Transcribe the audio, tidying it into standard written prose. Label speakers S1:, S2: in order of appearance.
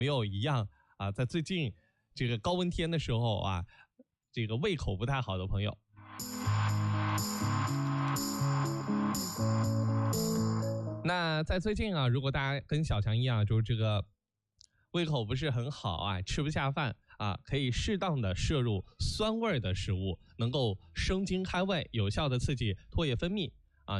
S1: 没有一样啊，在最近这个高温天的时候啊，这个胃口不太好的朋友。那在最近啊，如果大家跟小强一样，就是这个胃口不是很好啊，吃不下饭啊，可以适当的摄入酸味的食物，能够生津开胃，有效的刺激唾液分泌